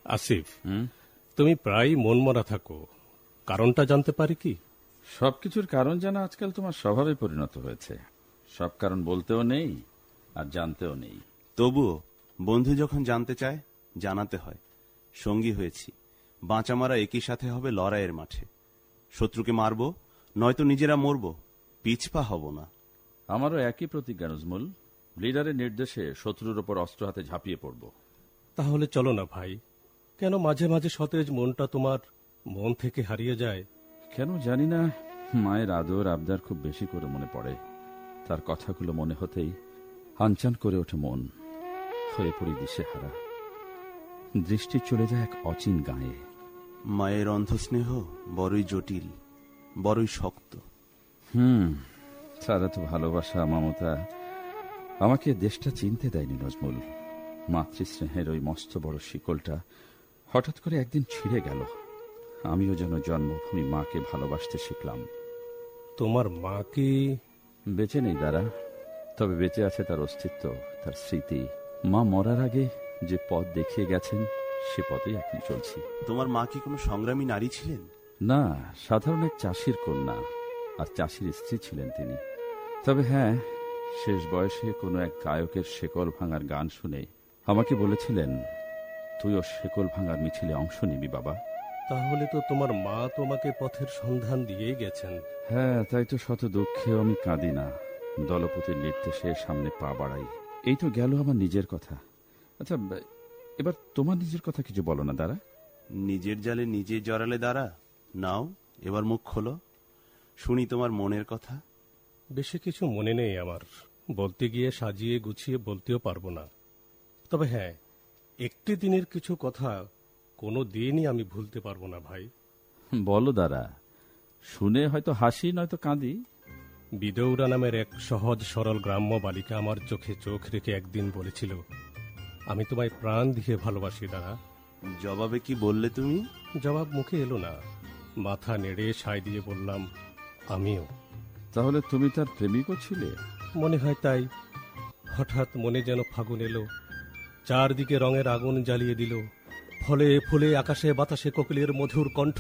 আসিফ, তুমি প্রায় মন মরা থাকো, কারণটা জানতে পারি কি? সবকিছুর কারণ জানা আজকাল তোমার স্বভাবে পরিণত হয়েছে। সব কারণ বলতেও নেই আর জানতেও নেই। তবুও বন্ধু যখন জানতে চায় জানাতে হয়। সঙ্গী হয়েছি, বাঁচা মারা একই সাথে হবে লড়াইয়ের মাঠে। শত্রুকে মারব, নয়তো নিজেরা মরব, পিছপা হব না। আমারও একই প্রতিজ্ঞা নজমুল। লিডারের নির্দেশে শত্রুর ওপর অস্ত্র হাতে ঝাঁপিয়ে পড়ব। তাহলে চলো না ভাই। কেন মাঝে মাঝে সতেজ মনটা তোমার মন থেকে হারিয়ে যায়? কেন জানি না, মায়ের আদর আবদার খুব বেশি করে মনে পড়ে। তার কথাগুলো মনে হতেই আনচান করে ওঠে মন। হয়ে পড়ি দিশেহারা। দৃষ্টি চলে যায় এক অচিন গায়ে। মায়ের অন্ধস্নেহ বড়ই জটিল, বড়ই শক্ত। তারা তো ভালোবাসা, মমতা আমাকে দেশটা চিনতে দেয়নি নজমুল। মাতৃস্নেহের ওই মস্ত বড় শিকলটা হঠাৎ করে একদিন ছিঁড়ে গেল। আমিও যেন জন্মভূমি মাকে ভালোবাসতে শিখলাম। তোমার মা কি বেঁচে নেই দাঁড়া, তবে বেঁচে আছে তার অস্তিত্ব, তার স্মৃতি। মা মরার আগে যে পথ দেখিয়ে গেছেন সে পথেই এখন চলছি। তোমার মা কি কোনো সংগ্রামী নারী ছিলেন? না, সাধারণ এক চাষির কন্যা আর চাষির স্ত্রী ছিলেন তিনি। তবে হ্যাঁ, শেষ বয়সে কোনো এক গায়কের শেকল ভাঙার গান শুনে আমাকে বলেছিলেন, তুইও শেকল ভাঙার মিছিলে অংশ নিবি বাবা। তাহলে তো তোমার মা তোমাকে পথের সন্ধান দিয়েই গেছেন। হ্যাঁ, তাই তো শত দুঃখেও আমি কাঁদি না, দলপতির নির্দেশে সামনে পা বাড়াই। এই তো গেল আমার নিজের কথা। আচ্ছা, এবার তোমার নিজের কথা কিছু বলো না দাঁড়া। নিজের জালে নিজে জড়ালে দাঁড়া। নাও এবার মুখ খোলো, শুনি তোমার মনের কথা। বেশি কিছু মনে নেই আমার, বলতে গিয়ে সাজিয়ে গুছিয়ে বলতেও পারবো না। তবে হ্যাঁ, একটি দিনের কিছু কথা কোনো দিনই আমি ভুলতে পারবো না ভাই। বলো দাঁড়া, শুনে হয়তো হাসি নয়তো কাঁদি। বিদৌরা নামের এক সহজ সরল গ্রাম্য বালিকা আমার চোখে চোখ রেখে একদিন বলেছিল, আমি তোমায় প্রাণ দিয়ে ভালোবাসি দাঁড়া। জবাবে কি বললে তুমি? জবাব মুখে এলো না, মাথা নেড়ে সায় দিয়ে বললাম, আমিও। তাহলে তুমি তার প্রেমিকও ছিলে? মনে হয় তাই। হঠাৎ মনে যেন ফাগুন এলো, চারদিকে রঙের আগুন জ্বালিয়ে দিল। ফলে ফুলে আকাশে বাতাসে কোকিলের মধুর কণ্ঠ।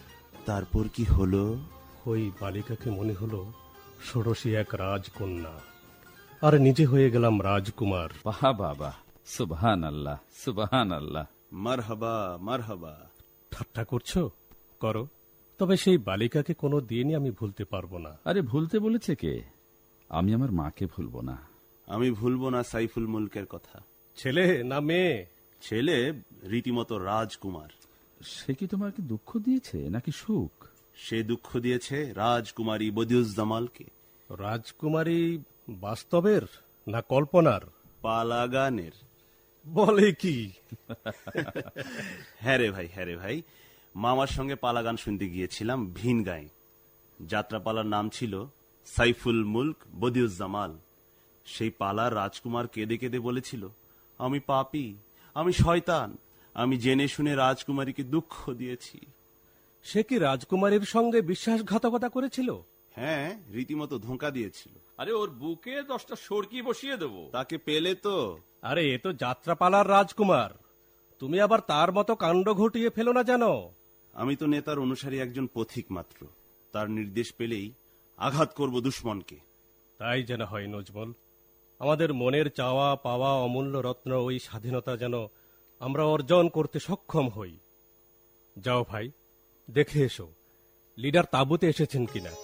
তারপর কি হলো? ওই বালিকাকে মনে হলো ষোড়শী এক রাজকন্যা, আর নিজে হয়ে গেলাম রাজকুমার। বাহা বাবা, সুবহান আল্লাহ, সুবহান আল্লাহ। মারহাবা মারহাবা। ঠাট্টা করছো? করো, তবে সেই বালিকাকে কোনো দিনই আমি ভুলতে পারবো না। আরে ভুলতে বলেছে কে? আমি আমার মাকে ভুলবো না। আমি ভুলবো না সাইফুল মুলকের কথা। ছেলে না মেয়ে? ছেলে, রীতিমতো রাজকুমার। সে কি তোমাকে দুঃখ দিয়েছে নাকি সুখ? সে দুঃখ দিয়েছে রাজকুমারী বদিউজ্জামালকে। রাজকুমারী বাস্তবের না কল্পনার? পালাগানের। বলে কি? হ্যাঁ রে ভাই, হ্যাঁ রে ভাই, মামার সঙ্গে পালাগান শুনতে গিয়েছিলাম ভিন গাঁয়ে। যাত্রাপালার নাম ছিল সাইফুল মুলক বদিউজ্জামাল। সেই পালার রাজকুমার কেঁদে কেঁদে বলেছিল, আমি পাপী, আমি শয়তান, আমি জেনে শুনে রাজকুমারীকে দুঃখ দিয়েছি। সে কি রাজকুমারীর সঙ্গে বিশ্বাসঘাতকতা করেছিল? হ্যাঁ, রীতিমতো ধোঁকা দিয়েছিল। আরে ওর বুকে 10টা সরকি বসিয়ে দেবো। তাকে পেলে তো। আরে এ তো যাত্রাপালার রাজকুমার, তুমি আবার তার মতো কাণ্ড ঘটিয়ে ফেলো না যেন। আমি তো নেতার অনুসারী একজন পথিক মাত্র, তার নির্দেশ পেলেই আঘাত করব দুশ্মনকে। তাই যেন হয় নজমুল। আমাদের মনের চাওয়া পাওয়া অমূল্য রত্ন ওই স্বাধীনতা যেন আমরা অর্জন করতে সক্ষম হই। যাও ভাই, দেখে এসো লিডার তাঁবুতে এসেছেন কিনা।